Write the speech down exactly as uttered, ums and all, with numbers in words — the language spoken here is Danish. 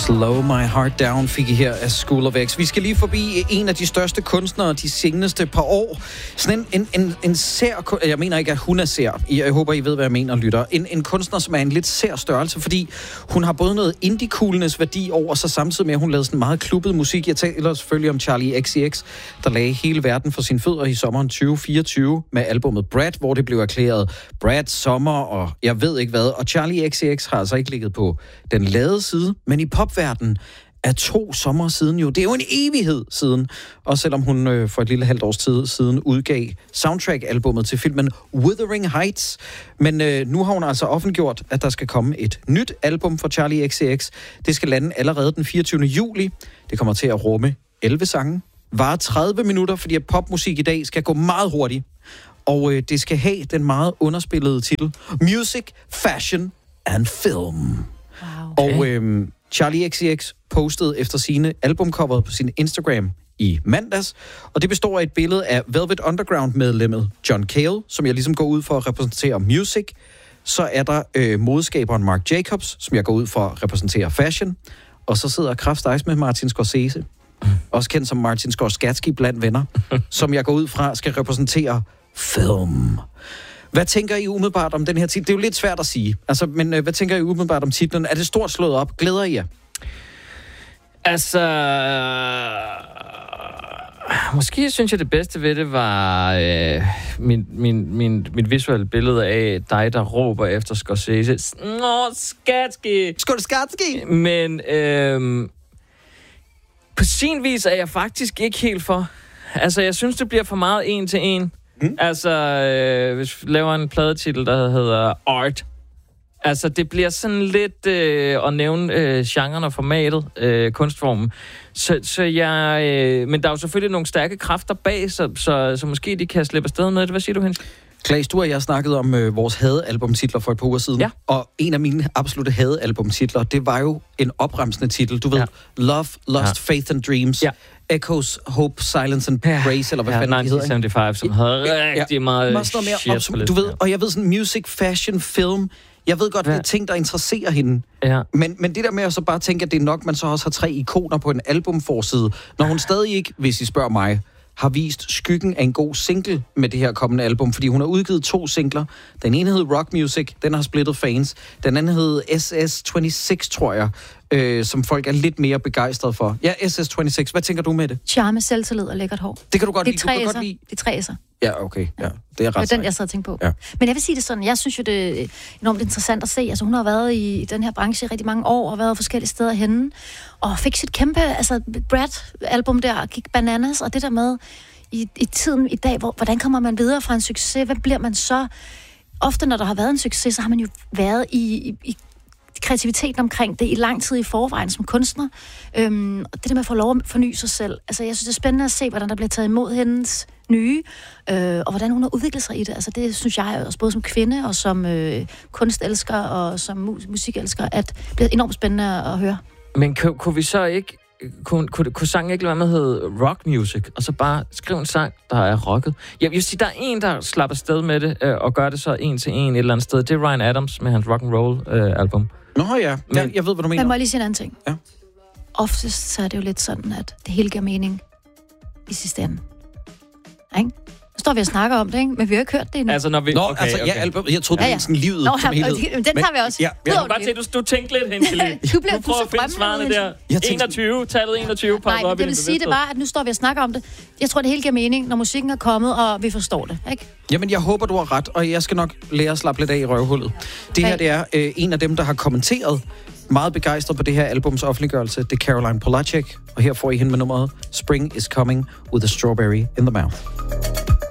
Slow My Heart Down fik I her af School of X. Vi skal lige forbi en af de største kunstnere de seneste par år. Sådan en, en, en, en sær... Jeg mener ikke, at hun er sær. Jeg håber, I ved, hvad jeg mener, lytter. En, en kunstner, som er en lidt sær størrelse, fordi hun har både noget indie-coolness værdi over sig, samtidig med, at hun lavede sådan meget klubbet musik. Jeg taler selvfølgelig om Charli X C X, der lagde hele verden for sine fødder i sommeren tyve fireogtyve med albumet Brad, hvor det blev erklæret Brad, sommer og jeg ved ikke hvad. Og Charli X C X har altså ikke ligget på den lade side, men i popverdenen er to sommer siden jo. Det er jo en evighed siden. Og selvom hun øh, for et lille halvt års tid siden udgav soundtrack-albummet til filmen Wuthering Heights. Men øh, nu har hun altså offentliggjort, at der skal komme et nyt album for Charli X C X. Det skal lande allerede den fireogtyvende juli. Det kommer til at rumme elleve sange. Varer tredive minutter, fordi at popmusik i dag skal gå meget hurtigt. Og øh, det skal have den meget underspillede titel Music, Fashion and Film. Wow. Okay. Og øhm, Charli X C X postede efter sine albumcoveret på sin Instagram i mandags, og det består af et billede af Velvet Underground-medlemmet John Cale, som jeg ligesom går ud for at repræsentere music. Så er der øh, modeskaberen Marc Jacobs, som jeg går ud for at repræsentere fashion. Og så sidder Kraft Ice med Martin Scorsese, også kendt som Martin Scorsese blandt venner, som jeg går ud fra skal repræsentere film. Hvad tænker I umiddelbart om den her titel? Det er jo lidt svært at sige. Altså, men øh, hvad tænker I umiddelbart om titlen? Er det stort slået op? Glæder I jer? Altså... Måske synes jeg, det bedste ved det var øh, min, min, min, mit visuelle billede af dig, der råber efter Scorsese. Nå, Skatski! Scorsese! Men øh, på sin vis er jeg faktisk ikke helt for. Altså, jeg synes, det bliver for meget en til en. Mm. Altså, øh, hvis vi laver en pladetitel, der hedder Art. Altså, det bliver sådan lidt øh, at nævne øh, genren og formatet, øh, kunstformen. Så, så jeg... Øh, men der er jo selvfølgelig nogle stærke kræfter bag, så, så, så måske de kan slippe afsted med det. Hvad siger du, Henrik? Klaas, du og jeg snakkede om øh, vores hadalbumtitler for et par uger siden. Ja. Og en af mine absolutte hadalbumtitler, det var jo en opremsende titel. Du ved, ja. Love, Lust, ja. Faith and Dreams. Ja. Echoes, Hope, Silence and Praise, eller hvad ja, fanden det hedder. nitten halvfems, som havde rigtig ja, meget mere shit op, som, du ved, og jeg ved sådan, music, fashion, film. Jeg ved godt, ja. Det er ting, der interesserer hende. Ja. Men, men det der med at så bare tænke, at det er nok, man så også har tre ikoner på en albumforside, når hun stadig ikke, hvis I spørger mig, har vist skyggen af en god single med det her kommende album, fordi hun har udgivet to singler. Den ene hed Rock Music, den har splittet fans. Den anden hed S S seksogtyve, tror jeg, øh, som folk er lidt mere begejstrede for. Ja, S S seksogtyve. Hvad tænker du med det? Charme, selvtillid og lækkert hår. Det kan du godt det lide. Du kan godt lide. Det er tre S'er. Ja, okay. Ja, det er ret. Det er den, jeg sad og tænkte på. Ja. Men jeg vil sige det sådan, jeg synes jo, det er enormt interessant at se. Altså, hun har været i den her branche i rigtig mange år, og været forskellige steder henne, og fik sit kæmpe, altså, Brad-album der, gik bananas, og det der med, i, i tiden i dag, hvor, hvordan kommer man videre fra en succes? Hvad bliver man så? Ofte, når der har været en succes, så har man jo været i, i, i kreativiteten omkring det i lang tid i forvejen som kunstner. Øhm, og det der med at få lov at forny sig selv. Altså, jeg synes, det er spændende at se, hvordan der bliver taget imod hendes nye, øh, og hvordan hun har udviklet sig i det. Altså, det synes jeg også både som kvinde og som øh, kunstelsker og som mu- musikelsker, at det bliver enormt spændende at høre. Men kunne, kunne vi så ikke Kunne, kunne, kunne sangen ikke lade være med at hedde Rock Music, og så bare skrive en sang, der er rocket? Jeg vil sige, der er en, der slapper sted med det, øh, og gør det så en til en et eller andet sted. Det er Ryan Adams med hans rock'n'roll øh, album. Nå ja, Men, jeg, jeg ved, hvad du mener. Men må jeg lige sige en anden ting? Ja. Oftest så er det jo lidt sådan, at det hele giver mening i sidste ende. Ikke? Nu står vi og snakker om det, ikke? Men vi har ikke hørt det endnu. Altså, når vi... Nå, okay, altså, okay. ja, album, jeg troede, det var sådan livet Nå, som helhed. Den tager vi også. Ja, jeg kan godt se, du, du tænkte lidt, Henrik. Du bliver du prøver at finde svarene der. enogtyve, tallet enogtyve. Nej, det vil sige, det var, at nu står vi og snakker om det. Jeg tror, det hele giver mening, når musikken er kommet, og vi forstår det, ikke? Jamen, jeg håber, du har ret, og jeg skal nok lære at slappe lidt af i røvhullet. Det her, det er øh, en af dem, der har kommenteret meget begejstret på det her albums offentliggørelse. Det er Caroline Polachek, og her får I hende med nummeret Spring is Coming with a Strawberry in the Mouth.